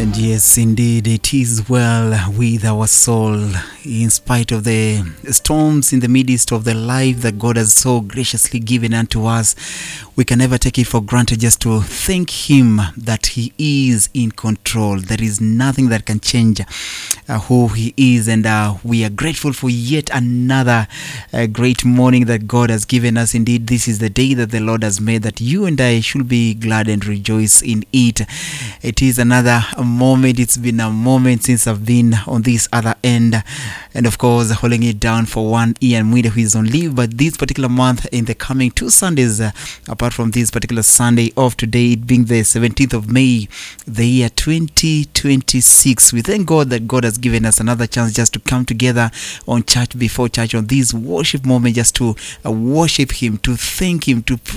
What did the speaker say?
And yes, indeed, it is well with our soul. In spite of the storms, in the midst of the life that God has so graciously given unto us, we can never take it for granted just to thank Him that He is in control. There is nothing that can change who He is, and we are grateful for yet another great morning that God has given us. Indeed, this is the day that the Lord has made, that you and I should be glad and rejoice in it. It is another moment. It's been a moment since I've been on this other end, and of course holding it down for one Ian Mwida, who is on leave. But this particular month, in the coming 2 Sundays, apart from this particular Sunday of today, it being the 17th of May, the year 2026, we thank God that God has given us another chance just to come together on Church Before Church, on this worship moment, just to worship Him, to thank Him, to